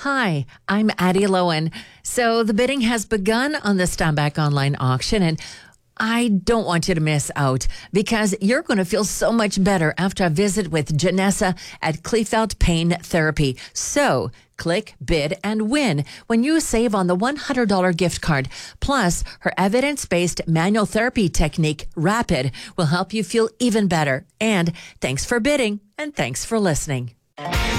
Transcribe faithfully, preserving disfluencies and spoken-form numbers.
Hi, I'm Addie Lowen. So the bidding has begun on the Steinbach online auction, and I don't want you to miss out because you're going to feel so much better after a visit with Janessa at Kleefeld Pain Therapy. So click, bid, and win when you save on the one hundred dollars gift card. Plus, her evidence-based manual therapy technique, Rapid, will help you feel even better. And thanks for bidding, and thanks for listening.